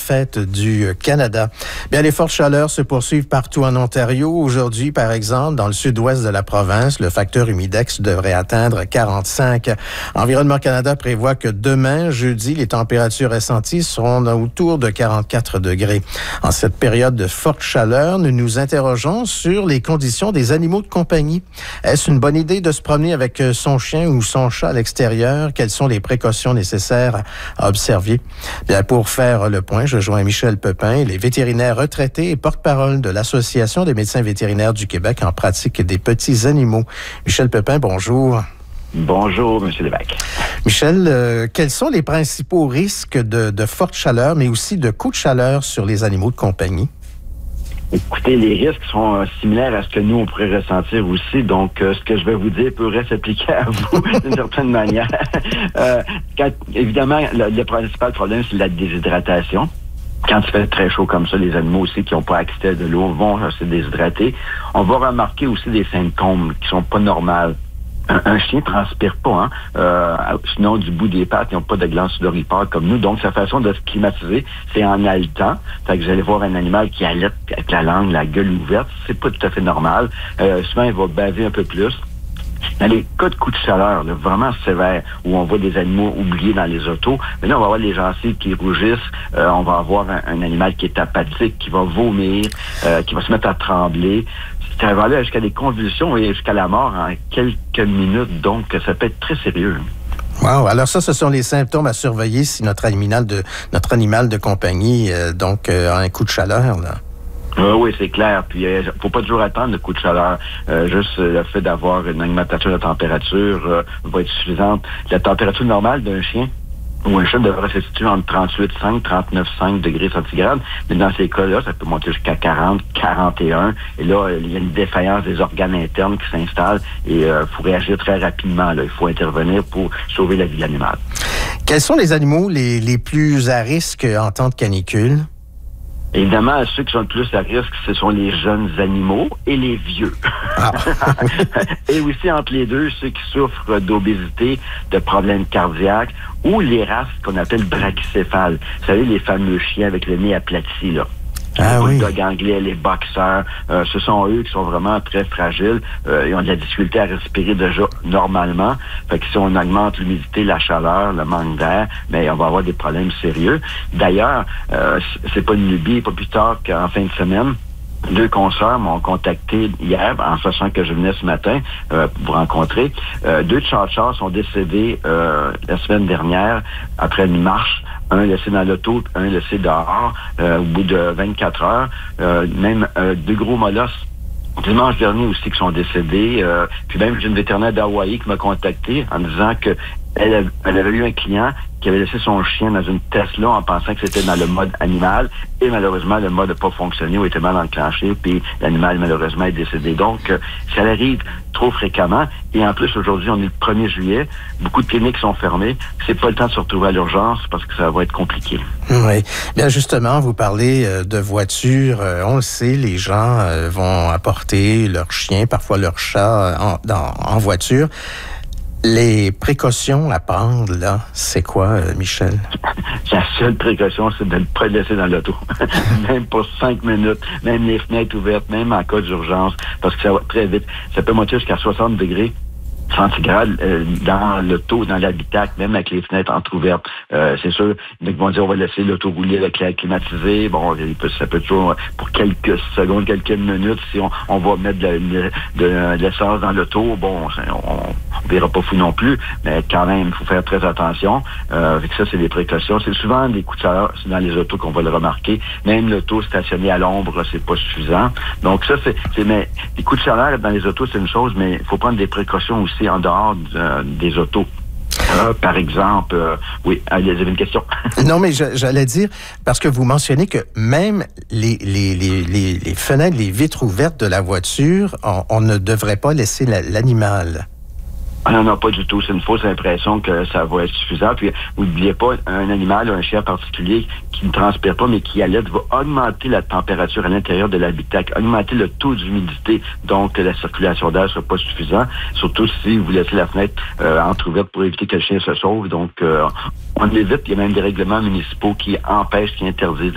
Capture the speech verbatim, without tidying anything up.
fête du Canada. Bien, les fortes chaleurs se poursuivent partout en Ontario. Aujourd'hui, par exemple, dans le sud-ouest de la province, le facteur humidex devrait atteindre quarante-cinq. Environnement Canada prévoit que demain, jeudi, les températures ressenties seront autour de quarante-quatre degrés. En cette période de forte chaleur, nous nous interrogeons sur les conditions des animaux de compagnie. Est-ce une bonne idée de se promener avec son chien ou son chat à l'extérieur? Quelles sont les précautions nécessaires à observer? Bien, pour faire le point, je joins Michel Pepin, il est vétérinaire retraité et porte-parole de l'Association des médecins vétérinaires du Québec en pratique des petits animaux. Michel Pepin, bonjour. Bonjour, M. Lévesque. Michel, euh, quels sont les principaux risques de, de forte chaleur, mais aussi de coups de chaleur sur les animaux de compagnie? Écoutez, les risques sont euh, similaires à ce que nous, on pourrait ressentir aussi. Donc, euh, ce que je vais vous dire pourrait s'appliquer à vous d'une certaine manière. euh, quand, évidemment, le, le principal problème, c'est la déshydratation. Quand il fait très chaud comme ça, les animaux aussi qui n'ont pas accès à de l'eau vont se déshydrater. On va remarquer aussi des symptômes qui sont pas normaux. Un, un chien transpire pas, hein. Euh, sinon, du bout des pattes, ils n'ont pas de glandes sudoripares comme nous. Donc, sa façon de se climatiser, c'est en haletant. Fait que vous allez voir un animal qui halète avec la langue, la gueule ouverte. C'est pas tout à fait normal. Euh, souvent, il va baver un peu plus. Dans les cas de coups de chaleur, là, vraiment sévères, où on voit des animaux oubliés dans les autos, mais là, on va avoir les gencives qui rougissent, euh, on va avoir un, un animal qui est apathique, qui va vomir, euh, qui va se mettre à trembler. Ça va aller jusqu'à des convulsions et jusqu'à la mort en quelques minutes, donc ça peut être très sérieux. Wow. Alors ça, ce sont les symptômes à surveiller si notre animal de notre animal de compagnie euh, donc euh, a un coup de chaleur, là. Euh, oui, c'est clair. Puis, il euh, faut pas toujours attendre le coup de chaleur. Euh, juste euh, le fait d'avoir une augmentation de la température euh, va être suffisante. La température normale d'un chien ou un chat devrait se situer entre trente-huit virgule cinq, trente-neuf virgule cinq degrés centigrades. Mais dans ces cas-là, ça peut monter jusqu'à quarante, quarante et un. Et là, il y a une défaillance des organes internes qui s'installent et il euh, faut réagir très rapidement, là. Il faut intervenir pour sauver la vie de l'animal. Quels sont les animaux les, les plus à risque en temps de canicule? Évidemment, ceux qui sont le plus à risque, ce sont les jeunes animaux et les vieux. Ah. Et aussi, entre les deux, ceux qui souffrent d'obésité, de problèmes cardiaques ou les races qu'on appelle brachycéphales. Vous savez, les fameux chiens avec le nez aplati, là. Ah, les oui. bulldogs anglais, les boxeurs, euh, ce sont eux qui sont vraiment très fragiles. Euh, ils ont de la difficulté à respirer déjà normalement. Fait que si on augmente l'humidité, la chaleur, le manque d'air, mais on va avoir des problèmes sérieux. D'ailleurs, euh, c'est pas une lubie, pas plus tard qu'en fin de semaine. Deux consoeurs m'ont contacté hier, en sachant que je venais ce matin euh, pour vous rencontrer. Euh, deux tchatchas sont décédés euh, la semaine dernière après une marche. Un laissé dans l'auto, un laissé dehors euh, au bout de vingt-quatre heures. Euh, même euh, deux gros molosses dimanche dernier aussi qui sont décédés. Euh, puis même j'ai une vétérinaire d'Hawaï qui m'a contacté en disant que elle, elle avait eu un client qui avait laissé son chien dans une Tesla en pensant que c'était dans le mode animal. Et malheureusement, le mode n'a pas fonctionné ou était mal enclenché, puis l'animal, malheureusement, est décédé. Donc, euh, ça arrive trop fréquemment. Et en plus, aujourd'hui, on est le premier juillet. Beaucoup de cliniques sont fermées. C'est pas le temps de se retrouver à l'urgence parce que ça va être compliqué. Oui. Bien, justement, vous parlez euh, de voitures. Euh, on le sait, les gens euh, vont apporter leur chien, parfois leur chat, en, dans, en voiture. Les précautions à prendre, là, c'est quoi, euh, Michel? La seule précaution, c'est de ne pas le laisser dans l'auto. Même pour cinq minutes, même les fenêtres ouvertes, même en cas d'urgence, parce que ça va très vite. Ça peut monter jusqu'à soixante degrés centigrades euh, dans l'auto, dans l'habitacle, même avec les fenêtres entrouvertes. Euh, c'est sûr, ils vont dire on va laisser l'auto rouler avec l'air climatisé. Bon, ça peut toujours, pour quelques secondes, quelques minutes, si on, on va mettre de, de, de, de l'essence dans l'auto, bon, on, on verra pas fou non plus, mais quand même, il faut faire très attention. Euh, avec ça, c'est des précautions. C'est souvent des coups de chaleur, c'est dans les autos qu'on va le remarquer. Même l'auto stationnée à l'ombre, c'est pas suffisant. Donc ça, c'est, c'est mais les coups de chaleur dans les autos, c'est une chose, mais il faut prendre des précautions aussi en dehors euh, des autos. Euh, par exemple, euh, oui, vous avez une question? Non, mais je, j'allais dire, parce que vous mentionnez que même les, les, les, les, les fenêtres, les vitres ouvertes de la voiture, on, on ne devrait pas laisser la, l'animal. Ah non, non, pas du tout. C'est une fausse impression que ça va être suffisant. Puis, n'oubliez pas, un animal, un chien particulier qui ne transpire pas, mais qui allaite, va augmenter la température à l'intérieur de l'habitacle, augmenter le taux d'humidité. Donc, la circulation d'air ne sera pas suffisant. Surtout si vous laissez la fenêtre euh, entrouverte pour éviter que le chien se sauve. Donc, euh, on évite. Il y a même des règlements municipaux qui empêchent, qui interdisent